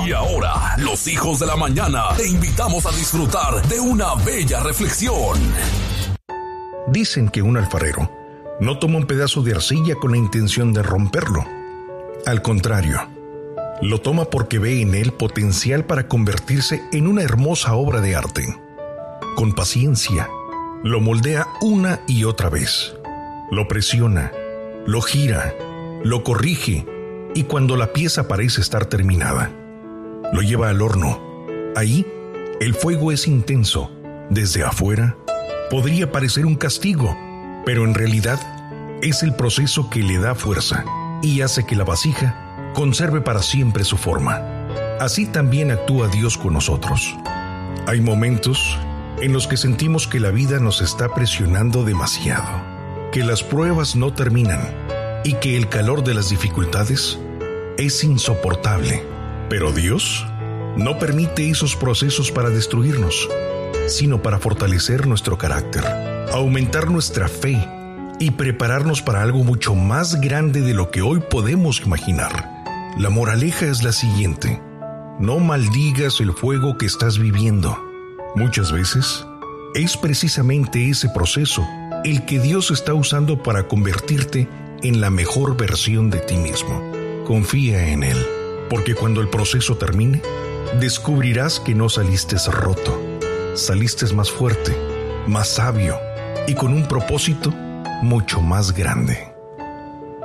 Y ahora, los hijos de la mañana, te invitamos a disfrutar de una bella reflexión. Dicen que un alfarero no toma un pedazo de arcilla con la intención de romperlo. Al contrario, lo toma porque ve en él potencial para convertirse en una hermosa obra de arte. Con paciencia, lo moldea una y otra vez. Lo presiona, lo gira, lo corrige y cuando la pieza parece estar terminada, lo lleva al horno. Ahí, el fuego es intenso. Desde afuera, podría parecer un castigo, pero en realidad es el proceso que le da fuerza y hace que la vasija conserve para siempre su forma. Así también actúa Dios con nosotros. Hay momentos en los que sentimos que la vida nos está presionando demasiado, que las pruebas no terminan y que el calor de las dificultades es insoportable. Pero Dios no permite esos procesos para destruirnos, sino para fortalecer nuestro carácter, aumentar nuestra fe y prepararnos para algo mucho más grande de lo que hoy podemos imaginar. La moraleja es la siguiente: no maldigas el fuego que estás viviendo. Muchas veces es precisamente ese proceso el que Dios está usando para convertirte en la mejor versión de ti mismo. Confía en Él, porque cuando el proceso termine, descubrirás que no saliste roto, saliste más fuerte, más sabio y con un propósito mucho más grande.